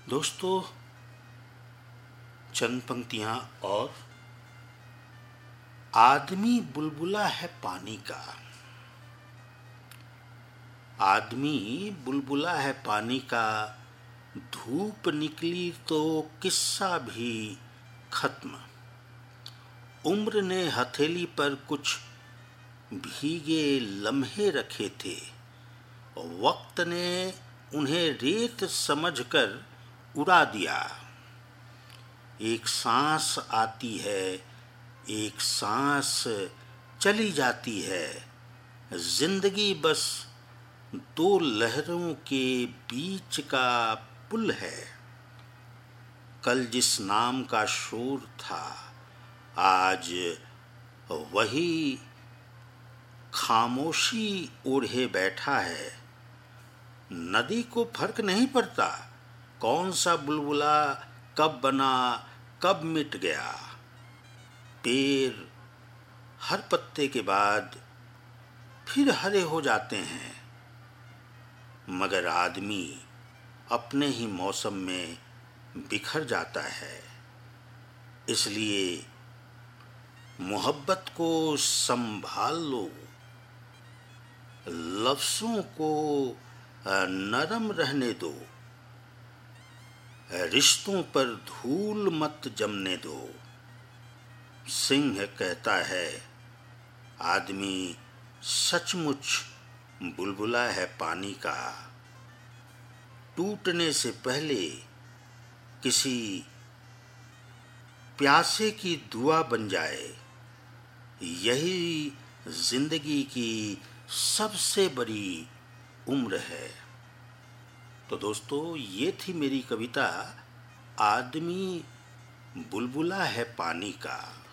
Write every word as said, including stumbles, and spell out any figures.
दोस्तों, चंद पंक्तियां और। आदमी बुलबुला है पानी का। आदमी बुलबुला है पानी का, धूप निकली तो किस्सा भी खत्म। उम्र ने हथेली पर कुछ भीगे लम्हे रखे थे, वक्त ने उन्हें रेत समझकर उड़ा दिया। एक सांस आती है, एक सांस चली जाती है। जिंदगी बस दो लहरों के बीच का पुल है। कल जिस नाम का शोर था, आज वही खामोशी ओढ़े बैठा है। नदी को फर्क नहीं पड़ता कौन सा बुलबुला कब बना कब मिट गया। पेड़ हर पत्ते के बाद फिर हरे हो जाते हैं, मगर आदमी अपने ही मौसम में बिखर जाता है। इसलिए मोहब्बत को संभाल लो, लफ्ज़ों को नरम रहने दो, रिश्तों पर धूल मत जमने दो। सिंह कहता है, आदमी सचमुच बुलबुला है पानी का। टूटने से पहले किसी प्यासे की दुआ बन जाए, यही जिंदगी की सबसे बड़ी उम्र है। तो दोस्तों, ये थी मेरी कविता आदमी बुलबुला है पानी का।